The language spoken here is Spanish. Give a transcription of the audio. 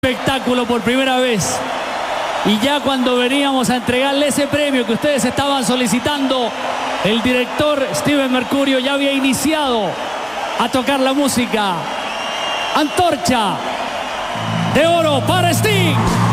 Espectáculo por primera vez. Y ya cuando veníamos a entregarle ese premio que ustedes estaban solicitando, el director Steven Mercurio ya había iniciado a tocar la música. Antorcha de oro para Sting.